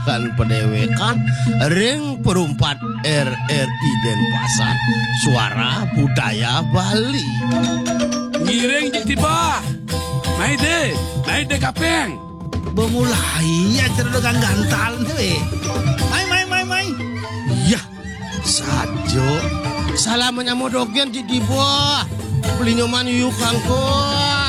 kan pedewekan ring perumpat RRI Denpasar Suara Budaya Bali Ngiring tiba Maide kapeng Bemulai ya cerdogan gantal we. Mai. Ya sajo salah menyamodogen di bawah beli nyoman yuk kangko